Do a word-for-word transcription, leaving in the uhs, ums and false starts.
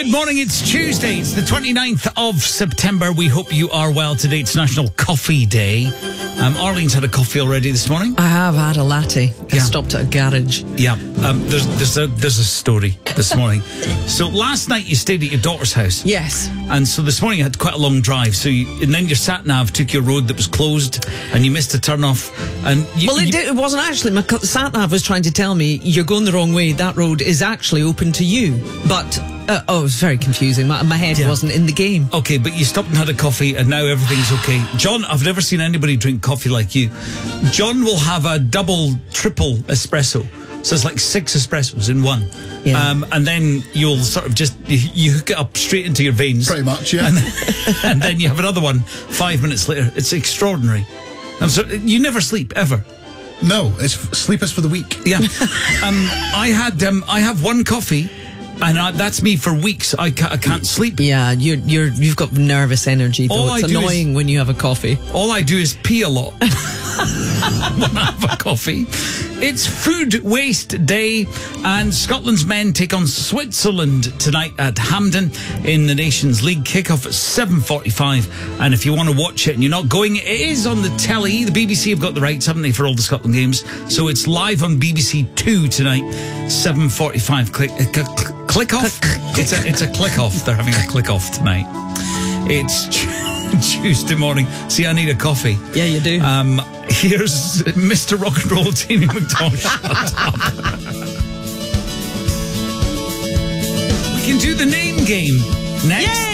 Good morning, it's Tuesday, it's the twenty-ninth of September. We hope you are well today. It's National Coffee Day. Um, Arlene's had a coffee already this morning. I have had a latte. I Yeah. stopped at a garage. Yeah, um, there's, there's, a, there's a story this morning. So last night you stayed at your daughter's house. Yes. And so this morning you had quite a long drive. So you, and then your sat-nav took you a road that was closed and you missed a turn-off. And you, Well, it, you, did, it wasn't actually. My co- sat-nav was trying to tell me, you're going the wrong way. That road is actually open to you. But, uh, oh, it was very confusing. My, my head Yeah. wasn't in the game. Okay, but you stopped and had a coffee and now everything's okay. John, I've never seen anybody drink coffee like you. John will have a double, triple espresso. So it's like six espressos in one. Yeah. Um, and then you'll sort of just, you, you hook it up straight into your veins. Pretty much, yeah. And, and then you have another one five minutes later. It's extraordinary. I'm sorry, you never sleep, ever. No, it's sleep is for the weak. Yeah. um, I had, um, I have one coffee and I, that's me for weeks. I, ca- I can't sleep. Yeah, you're, you're, you've got nervous energy, though. All it's I do annoying is- when you have a coffee. All I do is pee a lot when I have a coffee. It's Food Waste Day, and Scotland's men take on Switzerland tonight at Hampden in the Nations League. Kick-off at seven forty-five, and if you want to watch it and you're not going, it is on the telly. The B B C have got the rights, haven't they, for all the Scotland games? So it's live on B B C Two tonight, seven forty-five. Click, uh, cl- cl- click off? It's a, it's a click off. They're having a click off tonight. It's Tuesday morning. See, I need a coffee. Yeah, you do. Um, here's Mister Rock and Roll, Tammy McDonald. Shut up. We can do the name game next. Yay!